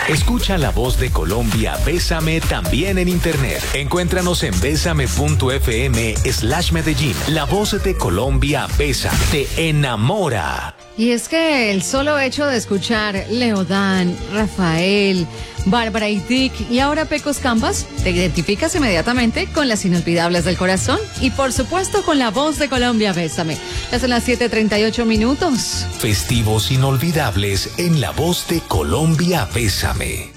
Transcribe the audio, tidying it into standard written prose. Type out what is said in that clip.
Escucha La Voz de Colombia, Bésame también en internet. Encuéntranos en besame.fm/Medellín. La Voz de Colombia, Bésame, te enamora. Y es que el solo hecho de escuchar Leodán, Rafael, Bárbara y Dick y ahora Pecos Canvas, te identificas inmediatamente con las inolvidables del corazón y por supuesto con La Voz de Colombia, Bésame. Ya son las 7:38. Festivos inolvidables en La Voz de Colombia, Bésame.